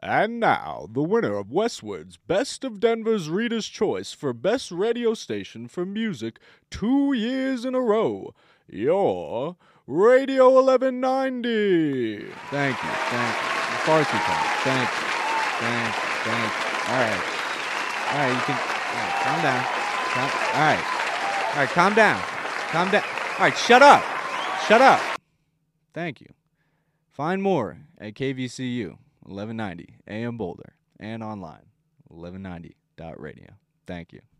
And now, the winner of Westwood's Best of Denver's Reader's Choice for Best Radio Station for Music 2 years in a row, your Radio 1190. Thank you. Far too kind. Thank you. All right, you can, calm down. All right, calm down. All right, shut up. Thank you. Find more at KVCU. 1190 AM Boulder and online 1190.radio. Thank you.